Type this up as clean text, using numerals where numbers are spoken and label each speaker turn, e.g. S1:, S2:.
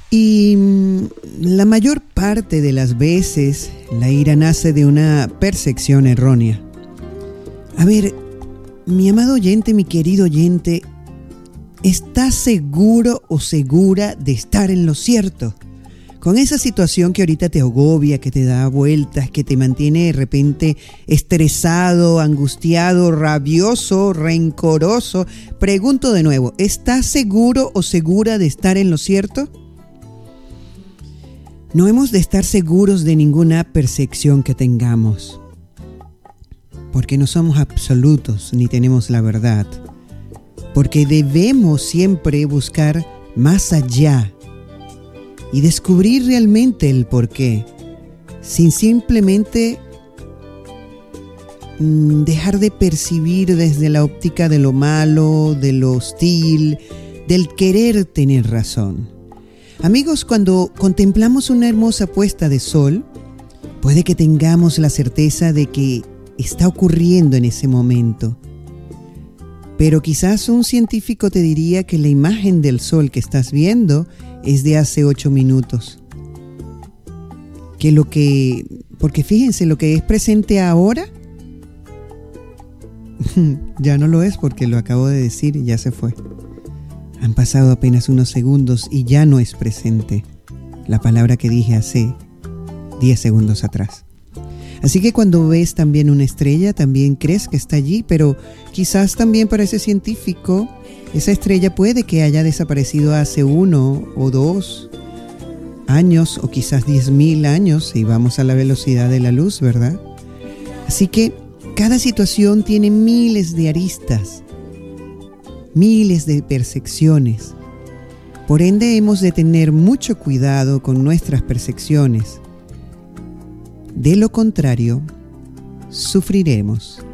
S1: Y la mayor parte de las veces la ira nace de una percepción errónea. A ver, mi amado oyente, mi querido oyente, ¿estás seguro o segura de estar en lo cierto? Con esa situación que ahorita te agobia, que te da vueltas, que te mantiene de repente estresado, angustiado, rabioso, rencoroso. Pregunto de nuevo, ¿estás seguro o segura de estar en lo cierto? No hemos de estar seguros de ninguna percepción que tengamos, porque no somos absolutos ni tenemos la verdad, porque debemos siempre buscar más allá y descubrir realmente el porqué, sin simplemente dejar de percibir desde la óptica de lo malo, de lo hostil, del querer tener razón. Amigos, cuando contemplamos una hermosa puesta de sol, puede que tengamos la certeza de que está ocurriendo en ese momento. Pero quizás un científico te diría que la imagen del sol que estás viendo es de hace 8 minutos. Porque fíjense, lo que es presente ahora, ya no lo es porque lo acabo de decir y ya se fue. Han pasado apenas unos segundos y ya no es presente la palabra que dije hace 10 segundos atrás. Así que cuando ves también una estrella, también crees que está allí, pero quizás también para ese científico, esa estrella puede que haya desaparecido hace 1 o 2 años o quizás 10,000 años si vamos a la velocidad de la luz, ¿verdad? Así que cada situación tiene miles de aristas, miles de percepciones. Por ende, hemos de tener mucho cuidado con nuestras percepciones. De lo contrario, sufriremos.